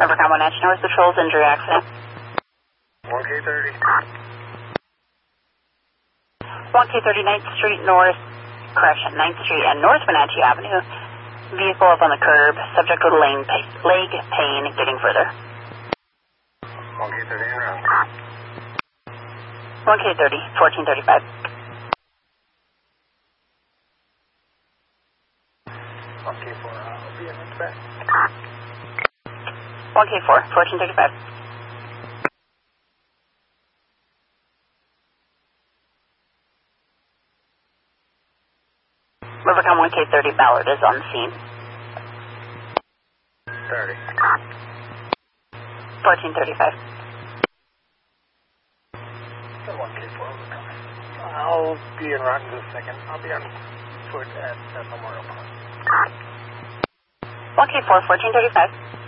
Rivercom 1 National North Patrol's injury accident. 1K30. 1K30 9th Street North, correction, 9th Street and North Wenatchee Avenue. Vehicle up on the curb, subject with leg pain, getting further. 1K30 en route. 1K30, 1435. 1K4, I'll be in inspect. 1K4, 1435. Rivercom 1K30 Ballard is on the scene. 30. 1435. 1K4 overcoming. I'll be en route in just a second. I'll be on foot at Memorial Park. 1K4, 1435.